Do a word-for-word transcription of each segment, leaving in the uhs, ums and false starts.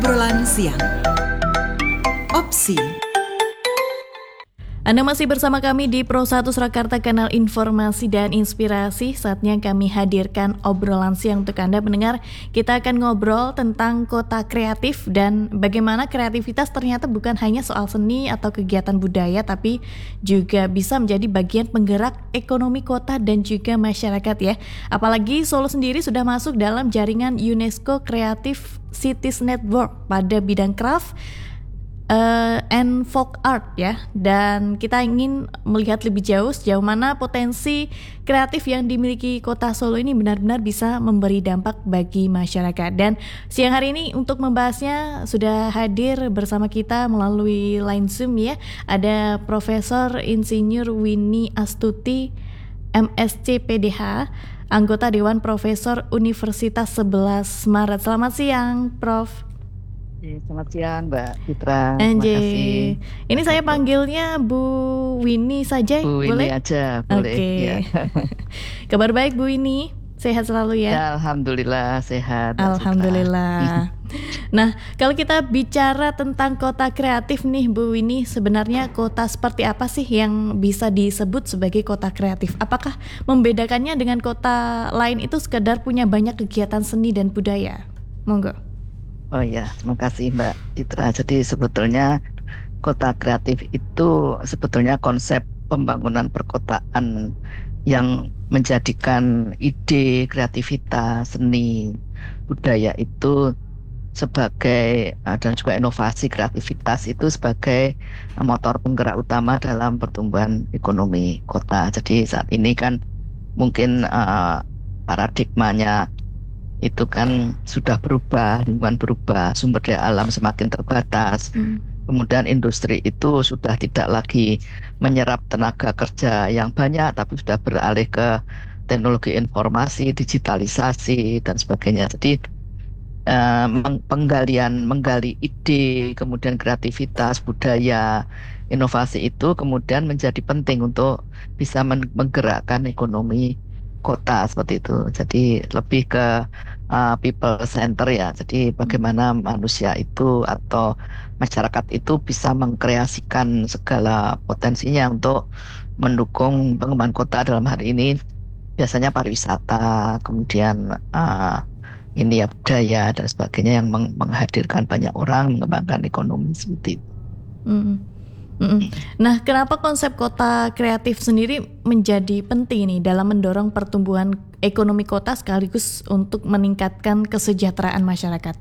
Obrolan siang. Opsi. Anda masih bersama kami di Pro satu Surakarta, kanal informasi dan inspirasi. Saatnya kami hadirkan obrolan siang untuk Anda pendengar. Kita akan ngobrol tentang kota kreatif dan bagaimana kreativitas ternyata bukan hanya soal seni atau kegiatan budaya, tapi juga bisa menjadi bagian penggerak ekonomi kota dan juga masyarakat ya. Apalagi Solo sendiri sudah masuk dalam jaringan UNESCO Creative Cities Network pada bidang craft Uh, and folk art ya, dan kita ingin melihat lebih jauh sejauh mana potensi kreatif yang dimiliki kota Solo ini benar-benar bisa memberi dampak bagi masyarakat. Dan siang hari ini untuk membahasnya sudah hadir bersama kita melalui line Zoom ya, ada Profesor Insinyur Winnie Astuti M S.C P D H, anggota Dewan Profesor Universitas sebelas Maret. Selamat siang, Prof Selamat siang, Mbak Fitra. Terima kasih. Ini saya panggilnya Bu Winnie saja, Bu boleh? Winnie aja, boleh. Oke. Ya. Kabar baik Bu Winnie, sehat selalu ya? Ya, Alhamdulillah sehat. Alhamdulillah. Nah, kalau kita bicara tentang kota kreatif nih Bu Winnie, sebenarnya kota seperti apa sih yang bisa disebut sebagai kota kreatif? Apakah membedakannya dengan kota lain itu sekedar punya banyak kegiatan seni dan budaya? Monggo. Oh ya, terima kasih Mbak Fitra. Jadi sebetulnya kota kreatif itu sebetulnya konsep pembangunan perkotaan yang menjadikan ide, kreativitas, seni, budaya itu sebagai dan juga inovasi kreativitas itu sebagai motor penggerak utama dalam pertumbuhan ekonomi kota. Jadi saat ini kan mungkin uh, paradigmanya itu kan sudah berubah, lingkungan berubah, sumber daya alam semakin terbatas. Hmm. Kemudian industri itu sudah tidak lagi menyerap tenaga kerja yang banyak, tapi sudah beralih ke teknologi informasi, digitalisasi dan sebagainya. Jadi eh, penggalian, menggali ide, kemudian kreativitas, budaya, inovasi itu kemudian menjadi penting untuk bisa menggerakkan ekonomi kota seperti itu. Jadi lebih ke uh, people center ya. Jadi bagaimana manusia itu atau masyarakat itu bisa mengkreasikan segala potensinya untuk mendukung pengembangan kota, dalam hal ini biasanya pariwisata, kemudian uh, ini ya budaya dan sebagainya yang meng- menghadirkan banyak orang, mengembangkan ekonomi seperti itu. Mm. Mm-mm. Nah, kenapa konsep kota kreatif sendiri menjadi penting nih dalam mendorong pertumbuhan ekonomi kota sekaligus untuk meningkatkan kesejahteraan masyarakat?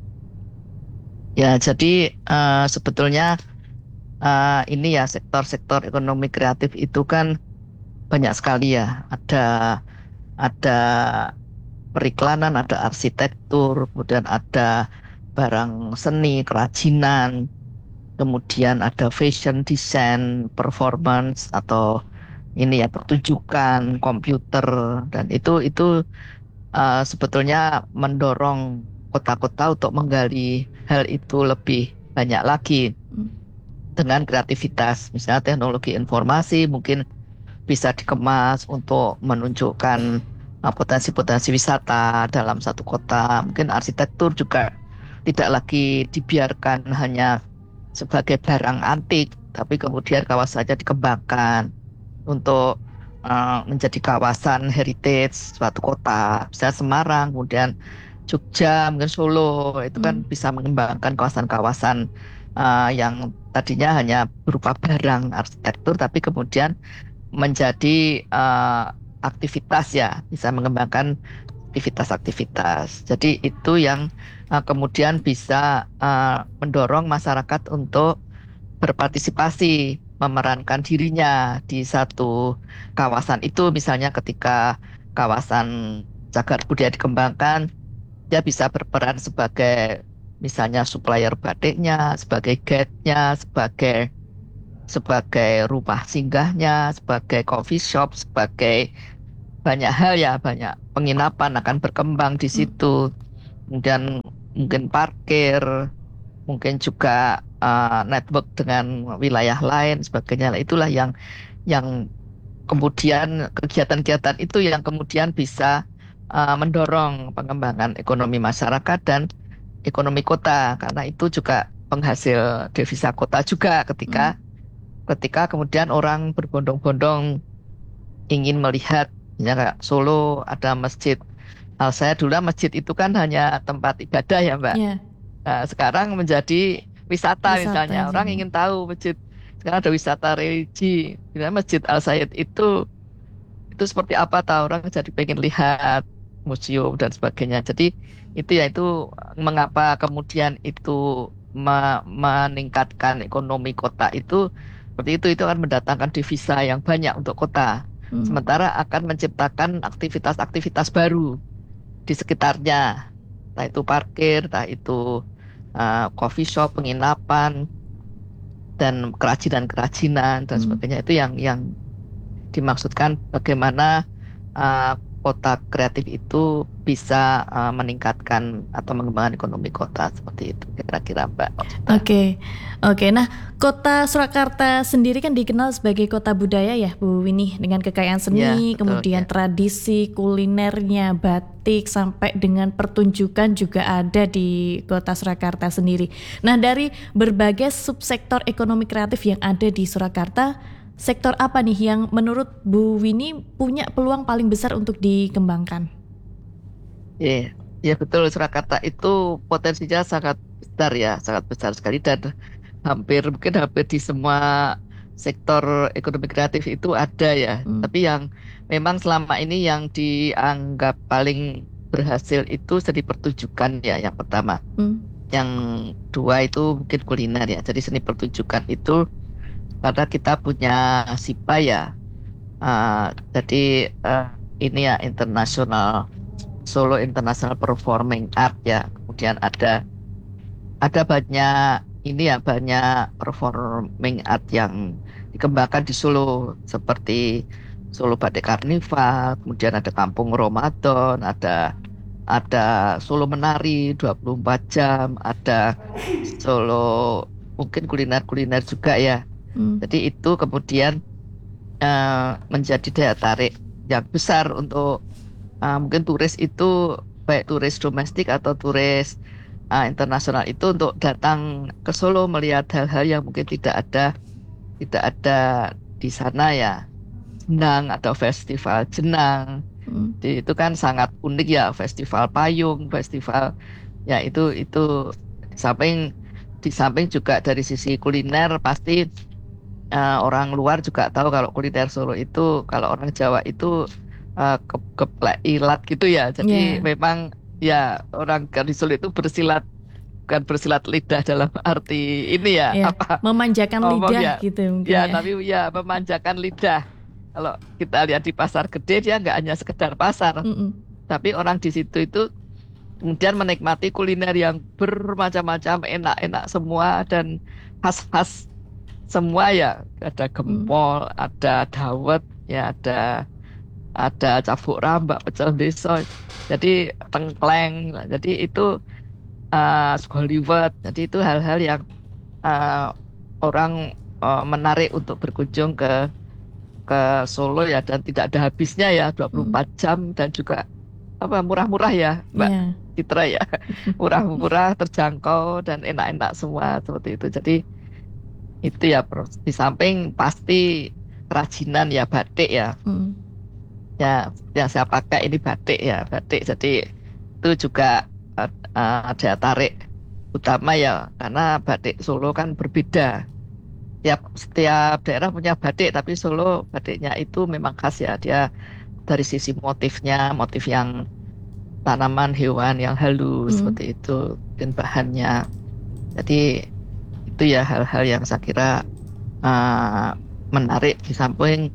Ya, jadi uh, sebetulnya uh, ini ya sektor-sektor ekonomi kreatif itu kan banyak sekali ya. Ada ada periklanan, ada arsitektur, kemudian ada barang seni, kerajinan. Kemudian ada fashion design, performance atau ini ya pertunjukan, komputer, dan itu itu uh, sebetulnya mendorong kota-kota untuk menggali hal itu lebih banyak lagi dengan kreativitas. Misalnya teknologi informasi mungkin bisa dikemas untuk menunjukkan uh, potensi-potensi wisata dalam satu kota. Mungkin arsitektur juga tidak lagi dibiarkan hanya sebagai barang antik, tapi kemudian kawasannya dikembangkan untuk uh, menjadi kawasan heritage suatu kota. Misalnya Semarang, kemudian Jogja, mungkin Solo, itu kan hmm. bisa mengembangkan kawasan-kawasan uh, yang tadinya hanya berupa barang arsitektur, tapi kemudian menjadi uh, aktivitas ya, bisa mengembangkan aktivitas-aktivitas. Jadi itu yang uh, kemudian bisa uh, mendorong masyarakat untuk berpartisipasi, memerankan dirinya di satu kawasan itu. Misalnya ketika kawasan cagar budaya dikembangkan, dia bisa berperan sebagai misalnya supplier batiknya, sebagai guide-nya, sebagai sebagai rumah singgahnya, sebagai coffee shop, sebagai banyak hal ya, banyak penginapan akan berkembang di situ. Kemudian mungkin parkir, mungkin juga uh, network dengan wilayah lain sebagainya. Itulah yang yang kemudian kegiatan-kegiatan itu yang kemudian bisa uh, mendorong pengembangan ekonomi masyarakat dan ekonomi kota, karena itu juga penghasil devisa kota juga ketika Hmm. ketika kemudian orang berbondong-bondong ingin melihat, ya kayak Solo ada masjid. Nah, saya dulu masjid itu kan hanya tempat ibadah ya Mbak. Ya, Nah, sekarang menjadi wisata wisata misalnya. Orang jadi. ingin tahu masjid. Sekarang ada wisata religi. Misalnya Masjid Al Said itu itu seperti apa tahu orang jadi pengen lihat museum dan sebagainya. Jadi itu ya itu mengapa kemudian itu me- meningkatkan ekonomi kota itu seperti itu itu akan mendatangkan devisa yang banyak untuk kota. Hmm. Sementara akan menciptakan aktivitas-aktivitas baru di sekitarnya. Entah itu parkir, entah itu uh, coffee shop, penginapan dan kerajinan-kerajinan dan Hmm. sebagainya itu yang yang dimaksudkan bagaimana uh, kota kreatif itu bisa uh, meningkatkan atau mengembangkan ekonomi kota seperti itu kira-kira Mbak. Oke, oke. Nah, kota Surakarta sendiri kan dikenal sebagai kota budaya ya, Bu Winnie, dengan kekayaan Ya, seni, betul kemudian ya. tradisi, kulinernya, batik, sampai dengan pertunjukan juga ada di kota Surakarta sendiri. Nah, dari berbagai subsektor ekonomi kreatif yang ada di Surakarta, sektor apa nih yang menurut Bu Winnie punya peluang paling besar untuk dikembangkan? Iya, ya betul. Surakarta itu potensinya sangat besar ya, sangat besar sekali dan hampir mungkin hampir di semua sektor ekonomi kreatif itu ada ya. Hmm. Tapi yang memang selama ini yang dianggap paling berhasil itu seni pertunjukan ya, yang pertama. Hmm. Yang dua itu mungkin kuliner ya. Jadi seni pertunjukan itu karena kita punya SIPA ya. Uh, jadi uh, ini ya internasional Solo International Performing Art ya. Kemudian ada ada banyak ini ya banyak performing art yang dikembangkan di Solo seperti Solo Batik Karnival, kemudian ada Kampung Ramadan, ada ada Solo Menari dua puluh empat jam, ada Solo mungkin kuliner-kuliner juga ya. Hmm. Jadi itu kemudian eh, menjadi daya tarik yang besar untuk uh, mungkin turis itu baik turis domestik atau turis uh, internasional itu untuk datang ke Solo melihat hal-hal yang mungkin tidak ada tidak ada di sana ya. Jenang atau festival Jenang. Hmm. Jadi itu kan sangat unik ya, festival payung, festival ya itu itu di samping di samping juga dari sisi kuliner pasti uh, orang luar juga tahu kalau kuliner Solo itu kalau orang Jawa itu uh, ke keplek ilat gitu ya. Jadi Yeah. memang ya orang di Solo itu bersilat bukan bersilat lidah dalam arti ini ya Ya, apa memanjakan ngomong lidah ya gitu mungkin ya ya. tapi ya memanjakan lidah. Kalau kita lihat di pasar gede dia nggak hanya sekedar pasar, Mm-mm. tapi orang di situ itu kemudian menikmati kuliner yang bermacam-macam, enak-enak semua dan khas-khas semua ya. Ada Mm. gempol, ada dawet, ya ada ada cabuk rambak, pecel beso. Jadi tengkleng. Jadi itu uh, sego liwet. Jadi itu hal-hal yang uh, orang uh, menarik untuk berkunjung ke ke Solo ya dan tidak ada habisnya ya dua puluh empat Mm. jam dan juga apa murah-murah ya Mbak Ya. Citra ya. Murah-murah, terjangkau dan enak-enak semua seperti itu. Jadi itu ya Bro. Di samping pasti kerajinan ya batik ya. Mm. Ya yang saya pakai ini batik ya, batik. Jadi itu juga uh, uh, daya tarik utama ya karena batik Solo kan berbeda. Setiap, setiap daerah punya batik, tapi Solo batiknya itu memang khas ya. Dia dari sisi motifnya, motif yang tanaman, hewan yang halus Mm. seperti itu, dan bahannya. Jadi itu ya hal-hal yang saya kira uh, menarik di samping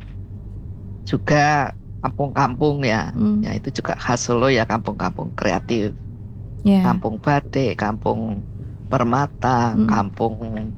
juga kampung-kampung ya. Mm. Ya itu juga khas Solo ya, kampung-kampung kreatif, Ya. kampung batik, kampung permata, Mm. kampung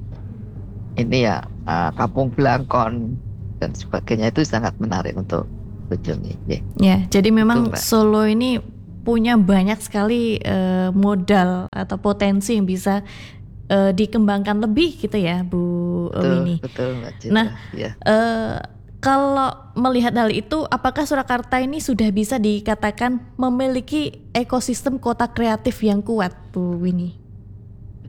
ini ya uh, kampung Blangkon dan sebagainya itu sangat menarik untuk kunjungi. Yeah. Ya, jadi memang Mbak. Solo ini punya banyak sekali eh, modal atau potensi yang bisa eh, dikembangkan lebih gitu ya, Bu Betul, Winnie. betul Mbak Citra. Nah, Ya. eh, kalau melihat hal itu, apakah Surakarta ini sudah bisa dikatakan memiliki ekosistem kota kreatif yang kuat, Bu Winnie?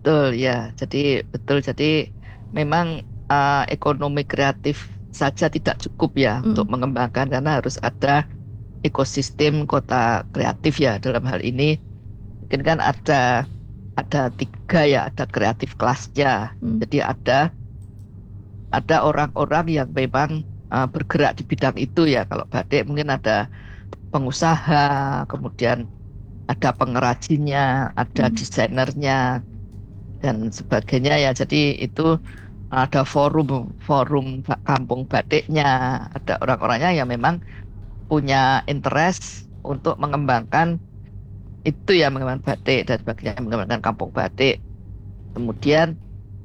betul ya. Jadi betul. Jadi memang uh, ekonomi kreatif saja tidak cukup ya untuk Mm, mengembangkan karena harus ada ekosistem kota kreatif ya dalam hal ini. Mungkin kan ada ada tiga ya, ada kreatif kelasnya. mm, Jadi ada ada orang-orang yang memang uh, bergerak di bidang itu ya. Kalau batik mungkin ada pengusaha, kemudian ada pengrajinnya, ada mm, desainernya dan sebagainya ya. Jadi itu ada forum forum ba- kampung batiknya, ada orang-orangnya yang memang punya interest untuk mengembangkan itu ya, mengembangkan batik dan sebagainya, mengembangkan kampung batik. Kemudian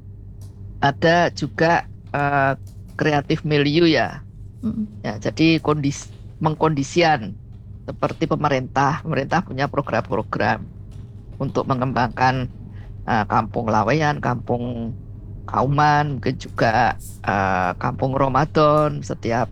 ada juga eh, kreatif milieu ya. mm, Ya, jadi kondisi mengkondisian seperti pemerintah, pemerintah punya program-program untuk mengembangkan eh, kampung Laweyan, kampung Kauman, mungkin juga eh, kampung Ramadan setiap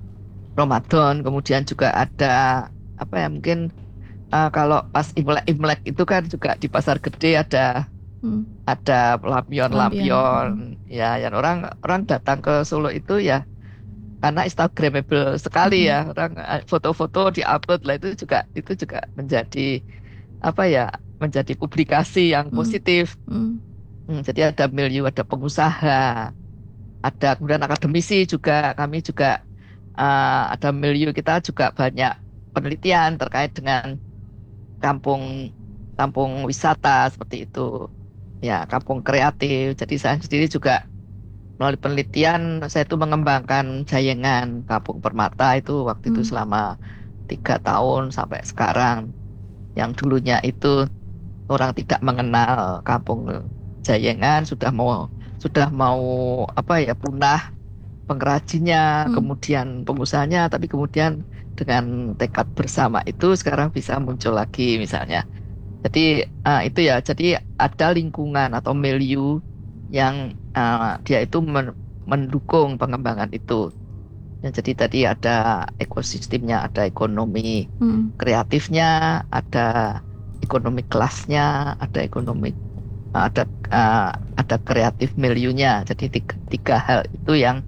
Ramadan. Kemudian juga ada apa ya, mungkin eh, kalau pas Imlek-Imlek itu kan juga di Pasar Gede ada mm. ada Lampion. Mm, lampion-lampion ya, yang orang orang datang ke Solo itu ya karena Instagramable sekali mm, ya, orang eh, foto-foto diupload lah, itu juga itu juga menjadi apa ya, menjadi publikasi yang mm, positif. mm, Hmm, jadi ada milieu, ada pengusaha, ada kemudian akademisi juga, kami juga eh, ada milieu, kita juga banyak penelitian terkait dengan kampung kampung wisata seperti itu ya, kampung kreatif. Jadi saya sendiri juga melalui penelitian saya itu mengembangkan Jayengan Kampung Permata itu waktu itu mm, selama tiga tahun sampai sekarang. Yang dulunya itu orang tidak mengenal Kampung Jayengan, sudah mau sudah mau apa ya, punah pengrajinnya, mm. kemudian pengusahanya, tapi kemudian dengan tekad bersama itu sekarang bisa muncul lagi misalnya. Jadi eh, itu ya, jadi ada lingkungan atau milieu yang eh, dia itu men- mendukung pengembangan itu. Ya, jadi tadi ada ekosistemnya, ada ekonomi Mm. kreatifnya, ada ekonomi kelasnya, ada ekonomi ada eh, ada kreatif milieunya. Jadi tiga, tiga hal itu yang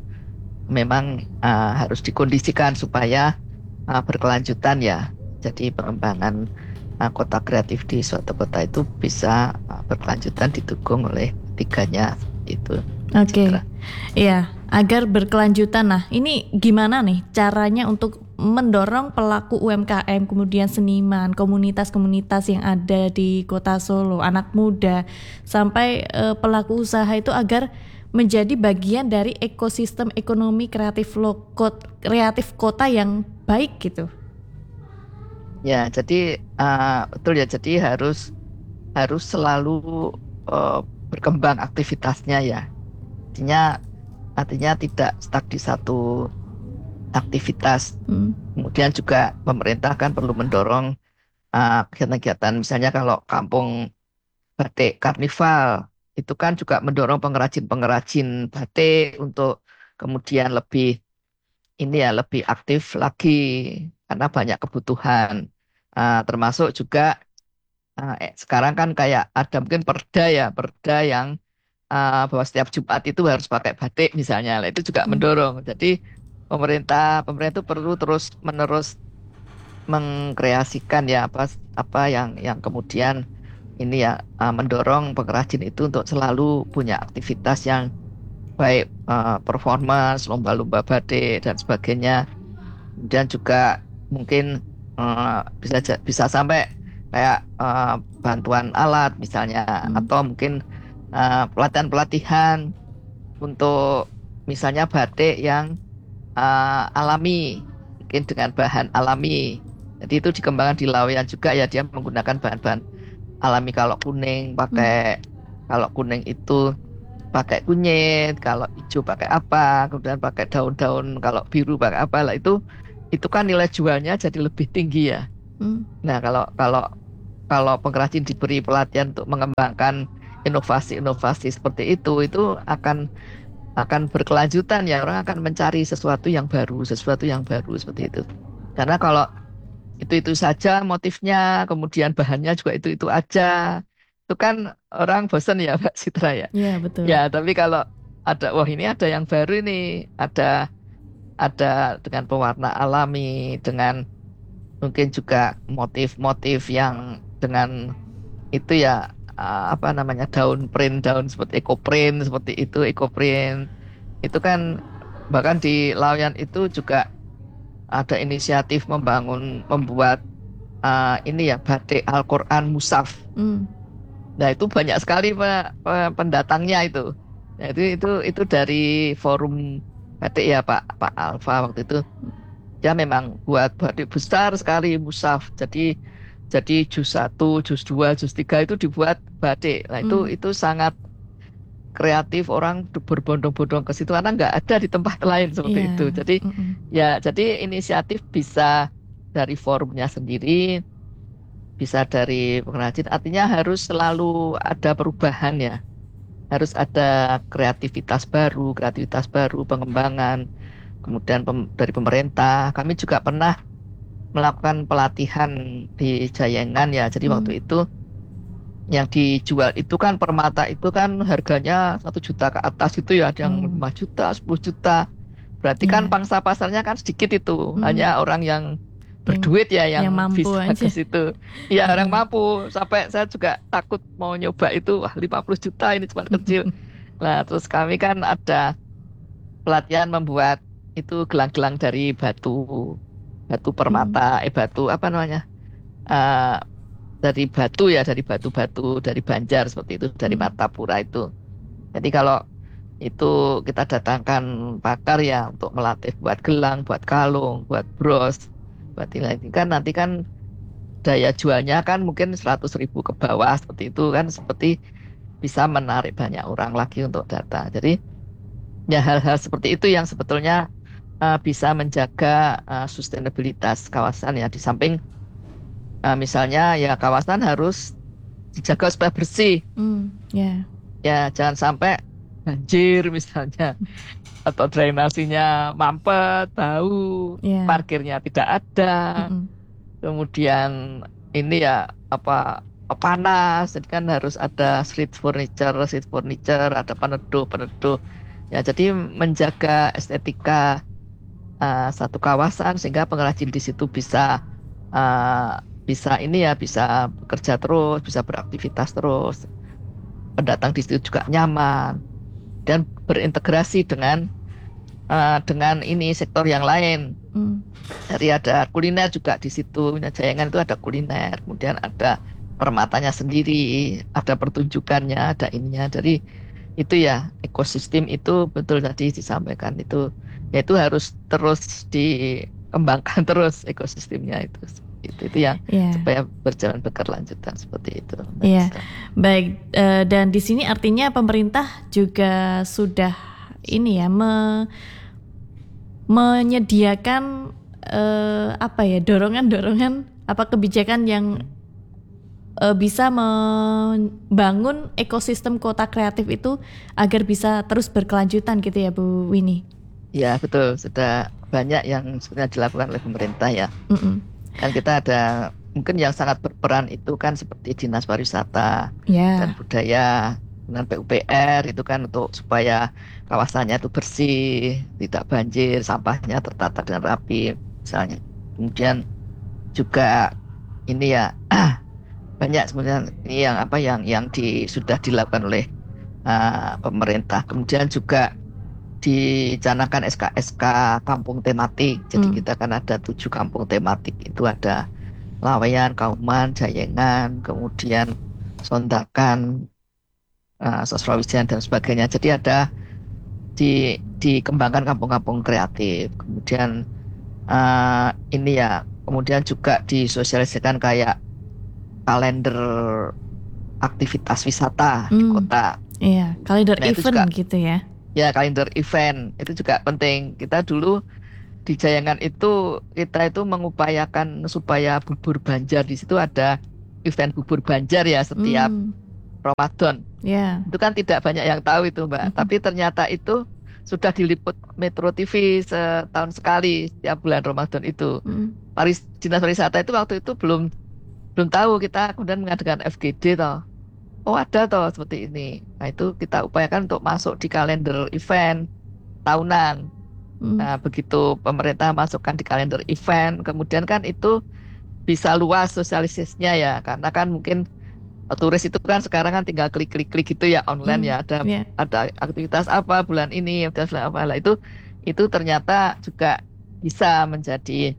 memang eh, harus dikondisikan supaya eh, berkelanjutan ya. Jadi pengembangan eh, kota kreatif di suatu kota itu bisa eh, berkelanjutan didukung oleh tiganya itu. Oke, Citra. iya, agar berkelanjutan. Nah, ini gimana nih caranya untuk mendorong pelaku U M K M, kemudian seniman, komunitas-komunitas yang ada di Kota Solo, anak muda, sampai eh, pelaku usaha itu agar menjadi bagian dari ekosistem ekonomi kreatif lokot, kreatif kota yang baik gitu. Ya, jadi eh, betul ya. Jadi harus harus selalu eh, berkembang aktivitasnya ya. Artinya artinya tidak stuck di satu aktivitas. Hmm, Kemudian juga pemerintah kan perlu mendorong eh, kegiatan-kegiatan, misalnya kalau kampung batik karnival itu kan juga mendorong pengrajin-pengrajin batik untuk kemudian lebih ini ya, lebih aktif lagi karena banyak kebutuhan. Eh, termasuk juga eh, eh, sekarang kan kayak ada mungkin perda ya, perda yang eh, bahwa setiap Jumat itu harus pakai batik misalnya. Lah, itu juga hmm, mendorong. Jadi pemerintah pemerintah itu perlu terus menerus mengkreasikan ya apa apa yang yang kemudian ini ya, uh, mendorong pengrajin itu untuk selalu punya aktivitas yang baik, uh, performance, lomba-lomba batik dan sebagainya. Kemudian juga mungkin uh, bisa ja- bisa sampai kayak uh, bantuan alat misalnya, hmm, atau mungkin uh, pelatihan-pelatihan untuk misalnya batik yang uh, alami, mungkin dengan bahan alami. Jadi itu dikembangkan di Laweyan juga ya, dia menggunakan bahan-bahan alami. Kalau kuning hmm, pakai kalau kuning itu pakai kunyit, kalau hijau pakai apa, kemudian pakai daun-daun, kalau biru pakai apa lah, itu itu kan nilai jualnya jadi lebih tinggi ya. hmm, Nah, kalau kalau kalau pengrajin diberi pelatihan untuk mengembangkan inovasi-inovasi seperti itu, itu akan akan berkelanjutan ya, orang akan mencari sesuatu yang baru, sesuatu yang baru seperti itu. Karena kalau itu-itu saja motifnya, kemudian bahannya juga itu-itu aja, itu kan orang bosan ya Mbak Citra ya. Iya, betul. Ya, tapi kalau ada, wah ini ada yang baru ini, ada ada dengan pewarna alami, dengan mungkin juga motif-motif yang dengan itu ya uh, apa namanya daun print, daun seperti eco print, seperti itu eco print. Itu kan bahkan di Laweyan itu juga ada inisiatif membangun, membuat uh, ini ya batik Al-Quran Mushaf. Hmm. Nah itu banyak sekali pe- pe- pendatangnya itu. Nah, itu itu itu dari forum batik ya Pak Pak Alfa waktu itu. Dia memang buat batik besar sekali mushaf. Jadi jadi juz satu, juz dua, juz tiga itu dibuat batik. Nah itu Hmm. itu sangat kreatif, orang berbondong-bondong ke situ karena nggak ada di tempat lain seperti Iya. itu. Jadi Mm-mm. ya jadi inisiatif bisa dari forumnya sendiri, bisa dari pengrajin. Artinya harus selalu ada perubahan ya. Harus ada kreativitas baru, kreativitas baru, pengembangan. Kemudian pem- dari pemerintah, kami juga pernah melakukan pelatihan di Jayengan ya. Jadi Hmm. waktu itu yang dijual itu kan permata itu kan harganya satu juta ke atas itu ya, ada yang Oh. lima juta, sepuluh juta. Berarti kan Iya. pangsa pasarnya kan sedikit itu, Hmm. hanya orang yang Yang berduit ya yang yang mampu bisa aja. ke situ. Ya orang Heeh. mampu. Sampai saya juga takut mau nyoba itu, wah lima puluh juta ini cuma kecil. Nah, terus kami kan ada pelatihan membuat itu gelang-gelang dari batu, batu Hmm. permata, eh batu apa namanya? Eh, dari batu ya, dari batu-batu, dari Banjar seperti itu, dari Hmm. Martapura itu. Jadi kalau itu kita datangkan pakar ya untuk melatih buat gelang, buat kalung, buat bros, buat ini kan nanti kan daya jualnya kan mungkin seratus ribu ke bawah seperti itu kan, seperti bisa menarik banyak orang lagi untuk datang. Jadi ya hal-hal seperti itu yang sebetulnya uh, bisa menjaga uh, sustainabilitas kawasan ya. Di samping uh, misalnya ya kawasan harus dijaga supaya bersih Hmm. Ya. ya, jangan sampai banjir misalnya atau drainasinya mampet, bau, Ya. parkirnya tidak ada, Mm-mm. kemudian ini ya apa panas, jadi kan harus ada street furniture, street furniture, ada peneduh, peneduh. Ya, jadi menjaga estetika uh, satu kawasan sehingga pengrajin di situ bisa uh, bisa ini ya bisa bekerja terus, bisa beraktivitas terus. Pendatang di situ juga nyaman dan berintegrasi dengan uh, dengan ini sektor yang lain. Hmm. Jadi ada kuliner juga di situ. Nah, Jayangan itu ada kuliner, kemudian ada permatanya sendiri, ada pertunjukannya, ada ininya. Jadi itu ya ekosistem itu betul tadi disampaikan itu, yaitu harus terus dikembangkan terus ekosistemnya itu. Itu itu yang Ya. supaya berjalan berkelanjutan seperti itu. Iya, baik. Eh, dan di sini artinya pemerintah juga sudah ini ya me- menyediakan eh, apa ya dorongan-dorongan apa kebijakan yang eh, bisa membangun ekosistem kota kreatif itu agar bisa terus berkelanjutan gitu ya Bu Winnie. Ya betul, sudah banyak yang sebenarnya dilakukan oleh pemerintah ya. Mm-mm. Kan kita ada mungkin yang sangat berperan itu kan seperti Dinas Pariwisata Ya. dan Budaya dengan P U P R itu kan untuk supaya kawasannya itu bersih, tidak banjir, sampahnya tertata dengan rapi misalnya. Kemudian juga ini ya banyak sebenarnya ini yang apa yang yang di, sudah dilakukan oleh uh, pemerintah. Kemudian juga dicanangkan S K S K kampung tematik. Jadi Hmm. kita kan ada tujuh kampung tematik. Itu ada Laweyan, Kauman, Jayengan, kemudian Sondakan, uh, Sosrawijan dan sebagainya. Jadi ada di dikembangkan kampung-kampung kreatif. Kemudian uh, ini ya, kemudian juga disosialisasikan kayak kalender aktivitas wisata di Hmm. kota. Iya, kalender Nah, itu event juga gitu ya. ya kalender event itu juga penting. Kita dulu di Jayangan itu kita itu mengupayakan supaya bubur Banjar di situ ada event bubur Banjar ya setiap Hmm. Ramadan. Ya. Itu kan tidak banyak yang tahu itu Mbak. Mhm. Tapi ternyata itu sudah diliput Metro T V setahun sekali setiap bulan Ramadan itu. Hmm. Paris Dinas Pariwisata itu waktu itu belum belum tahu, kita kemudian mengadakan F G D toh. oh ada toh seperti ini. Nah itu kita upayakan untuk masuk di kalender event tahunan. Mm. Nah begitu pemerintah masukkan di kalender event, kemudian kan itu bisa luas sosialisasinya ya, karena kan mungkin turis itu kan sekarang kan tinggal klik-klik-klik gitu ya online Mm. ya, ada Yeah. ada aktivitas apa bulan ini, aktivitas apa lah itu itu ternyata juga bisa menjadi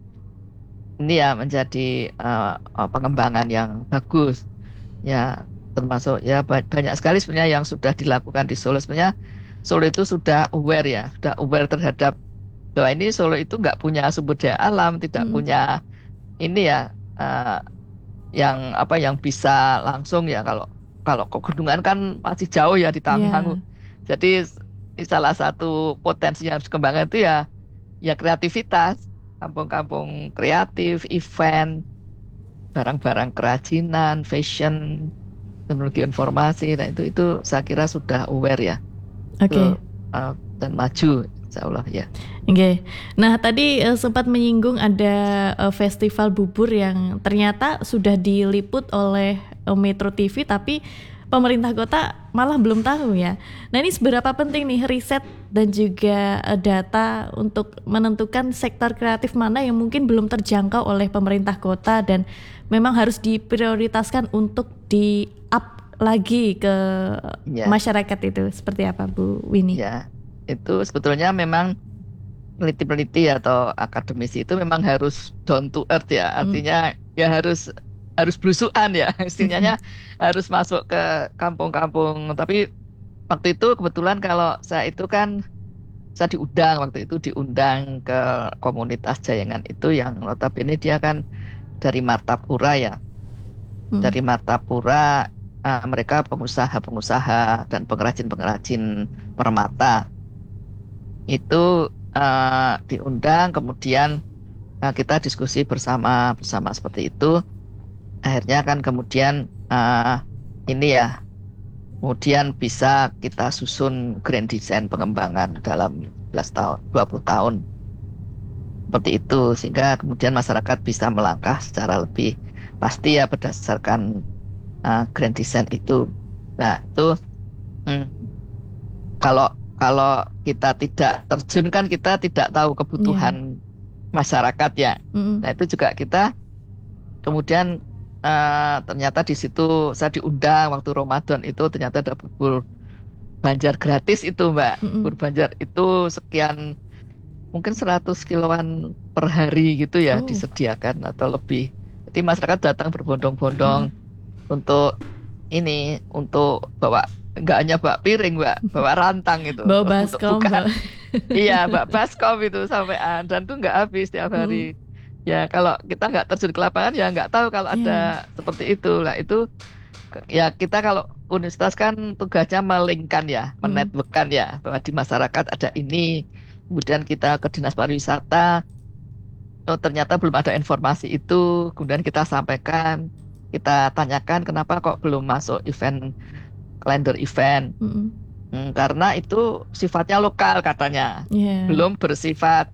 ini ya menjadi uh, pengembangan yang bagus ya, termasuk ya ba- banyak sekali sebenarnya yang sudah dilakukan di Solo. Sebenarnya Solo itu sudah aware ya, sudah aware terhadap bahwa ini Solo itu nggak punya sumber daya alam, tidak Mm. punya ini ya uh, yang apa yang bisa langsung ya, kalau kalau kegunungan kan masih jauh ya di Tanggung. Yeah. Jadi s- salah satu potensi yang harus dikembangkan itu ya ya kreativitas, kampung-kampung kreatif, event, barang-barang kerajinan, fashion, teknologi informasi. Nah itu itu saya kira sudah aware ya. Oke. Itu, uh, dan maju insya Allah ya. Oke. Nah, tadi eh, sempat menyinggung ada eh, festival bubur yang ternyata sudah diliput oleh eh, Metro T V, tapi pemerintah kota malah belum tahu ya. Nah, ini seberapa penting nih riset dan juga eh, data untuk menentukan sektor kreatif mana yang mungkin belum terjangkau oleh pemerintah kota dan memang harus diprioritaskan untuk di-up lagi ke Ya, masyarakat itu. Seperti apa, Bu Winnie? ya. Itu sebetulnya memang peneliti-peneliti atau akademisi itu memang harus down to earth ya. Hmm. Artinya ya harus harus belusuan ya. Istilahnya harus masuk ke kampung-kampung. Tapi waktu itu kebetulan kalau saya itu kan saya diundang, waktu itu diundang ke komunitas Jayangan itu yang notabene dia kan dari Martapura ya. Hmm. Dari Martapura uh, mereka pengusaha-pengusaha dan pengrajin-pengrajin permata itu uh, diundang, kemudian uh, kita diskusi bersama bersama seperti itu. Akhirnya kan kemudian uh, ini ya, kemudian bisa kita susun grand design pengembangan dalam dua belas tahun, dua puluh tahun seperti itu, sehingga kemudian masyarakat bisa melangkah secara lebih pasti ya berdasarkan uh, grand design itu. Nah itu hmm, kalau kalau kita tidak terjun kan kita tidak tahu kebutuhan masyarakat ya. Mm-mm. Nah itu juga kita kemudian eh, ternyata di situ saya diundang waktu Ramadan itu, ternyata ada bubur Banjar gratis itu Mbak. Mm-mm. Bubur Banjar itu sekian, mungkin seratus kiloan per hari gitu ya Oh. disediakan atau lebih. Jadi masyarakat datang berbondong-bondong untuk ini, untuk bawa, nggak hanya bawa piring Mbak, bawa rantang itu Bawa untuk baskom, buka. bawa- Iya, Mbak, baskom itu sampai dan tuh nggak habis tiap hari. Ya kalau kita nggak terjun ke lapangan ya nggak tahu kalau ada seperti itu lah. Itu ke- ya kita kalau universitas kan tugasnya melingkan ya, Hmm. menetworkkan ya, bahwa di masyarakat ada ini. Kemudian kita ke dinas pariwisata, oh ternyata belum ada informasi itu. Kemudian kita sampaikan, kita tanyakan kenapa kok belum masuk event, kalender event. Mm-mm. Hmm, karena itu sifatnya lokal katanya, Yeah. belum bersifat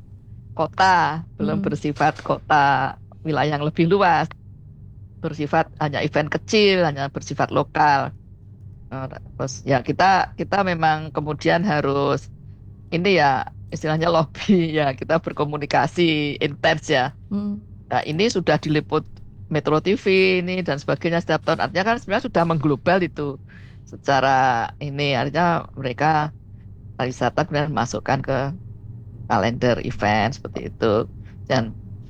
kota, belum Hmm. bersifat kota wilayah yang lebih luas, bersifat hanya event kecil, hanya bersifat lokal. Eh, Terus ya kita kita memang kemudian harus ini ya istilahnya lobby ya, kita berkomunikasi intens ya. Mm. Nah ini sudah diliput Metro T V ini dan sebagainya setiap tahun. Artinya kan sebenarnya sudah mengglobal itu secara ini, artinya mereka pariwisata kemudian masukkan ke kalender event seperti itu. Dan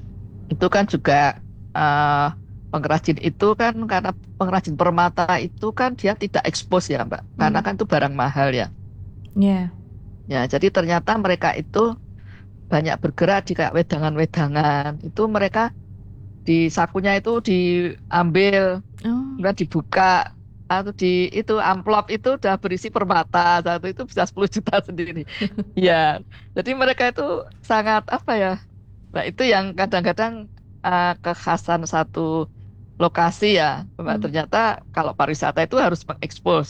itu kan juga eh, pengrajin itu kan, karena pengrajin permata itu kan dia tidak ekspos ya Mbak, karena Hmm. kan itu barang mahal ya. Yeah. Ya jadi ternyata mereka itu banyak bergerak di kayak wedangan-wedangan. Itu mereka di sakunya itu diambil, Oh. kemudian dibuka, atau di itu amplop itu udah berisi permata, satu itu bisa sepuluh juta sendiri. Ya, jadi mereka itu sangat apa ya? Nah itu yang kadang-kadang uh, kekhasan satu lokasi ya, Mbak. Hmm. Ternyata kalau pariwisata itu harus mengekspos